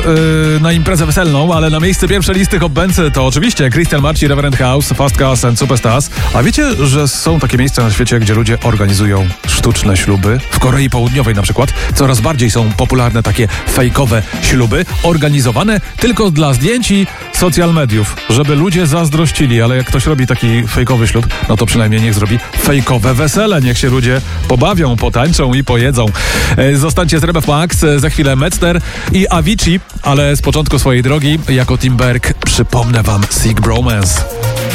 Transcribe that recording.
na imprezę weselną, ale na miejsce pierwsze listy hopbęcy to oczywiście Crystal March, Reverend House, Fast Cars and Superstars. A wiecie, że są takie miejsca na świecie, gdzie ludzie organizują sztuczne śluby? W Korei Południowej na przykład coraz bardziej są popularne takie fejkowe śluby, organizowane tylko dla zdjęć i social mediów, żeby ludzie zazdrościli, ale jak ktoś robi taki fejkowy ślub, no to przynajmniej niech zrobi fejkowe wesele, niech się ludzie pobawią, potańczą i pojedzą. Zostańcie z RMF Max, za chwilę Metzner i Avicii, ale z początku swojej drogi jako Tim Berg przypomnę wam Sick Bromance.